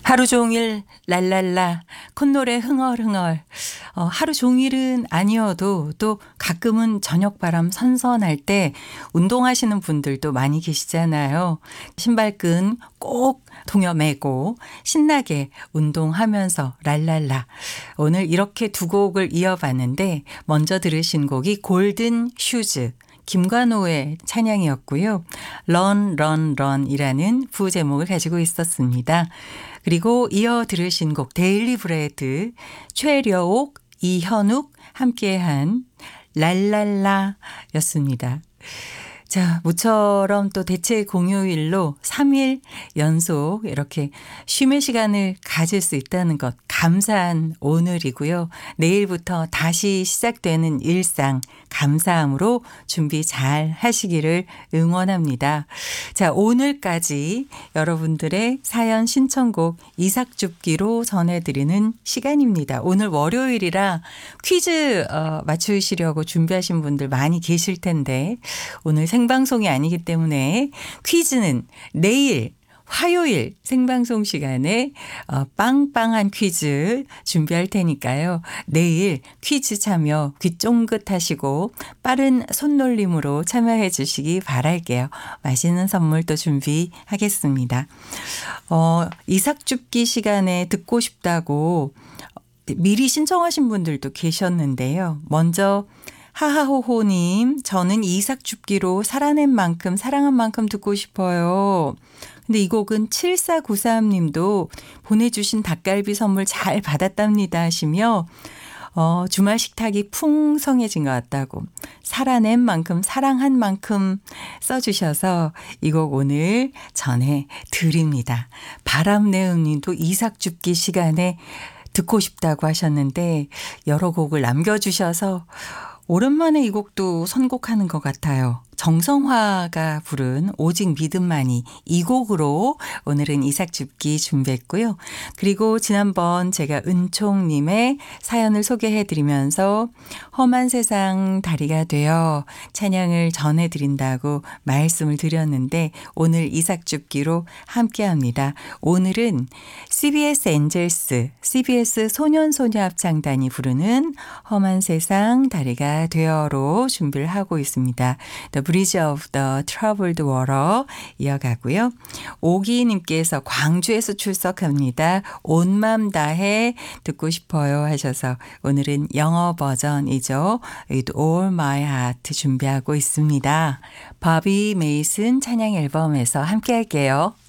하루 종일 랄랄라 콧노래 흥얼흥얼. 하루 종일은 아니어도 또 가끔은 저녁 바람 선선할 때 운동하시는 분들도 많이 계시잖아요. 신발끈 꼭 동여 매고 신나게 운동하면서 랄랄라. 오늘 이렇게 두 곡을 이어봤는데 먼저 들으신 곡이 골든 슈즈 김관호의 찬양이었고요. 런, 런, 런이라는 부제목을 가지고 있었습니다. 그리고 이어 들으신 곡 데일리 브레드 최려옥, 이현욱 함께한 랄랄라였습니다. 자, 모처럼 또 대체 공휴일로 3일 연속 이렇게 쉼의 시간을 가질 수 있다는 것 감사한 오늘이고요. 내일부터 다시 시작되는 일상 감사함으로 준비 잘 하시기를 응원합니다. 자, 오늘까지 여러분들의 사연 신청곡 이삭줍기로 전해드리는 시간입니다. 오늘 월요일이라 퀴즈 맞추시려고 준비하신 분들 많이 계실 텐데 오늘 생방송이 아니기 때문에 퀴즈는 내일 화요일 생방송 시간에 빵빵한 퀴즈 준비할 테니까요. 내일 퀴즈 참여 귀 쫑긋하시고 빠른 손놀림으로 참여해 주시기 바랄게요. 맛있는 선물 또 준비하겠습니다. 이삭줍기 시간에 듣고 싶다고 미리 신청하신 분들도 계셨는데요. 먼저 하하호호님, 저는 이삭줍기로 살아낸 만큼 사랑한 만큼 듣고 싶어요. 근데 이 곡은 7493님도 보내주신 닭갈비 선물 잘 받았답니다 하시며 주말 식탁이 풍성해진 것 같다고 살아낸 만큼 사랑한 만큼 써주셔서 이 곡 오늘 전해드립니다. 바람내음님도 이삭줍기 시간에 듣고 싶다고 하셨는데 여러 곡을 남겨주셔서 오랜만에 이 곡도 선곡하는 것 같아요. 정성화가 부른 오직 믿음만이 이 곡으로 오늘은 이삭줍기 준비했고요. 그리고 지난번 제가 은총님의 사연을 소개해드리면서 험한 세상 다리가 되어 찬양을 전해드린다고 말씀을 드렸는데 오늘 이삭줍기로 함께합니다. 오늘은 CBS 엔젤스, CBS 소년소녀 합창단이 부르는 험한 세상 다리가 되어로 준비를 하고 있습니다. The Bridge of the Troubled Water 이어가고요. 오기님께서 광주에서 출석합니다. 온 맘 다해 듣고 싶어요 하셔서 오늘은 영어 버전이죠. With All My Heart 준비하고 있습니다. 바비 메이슨 찬양 앨범에서 함께 할게요.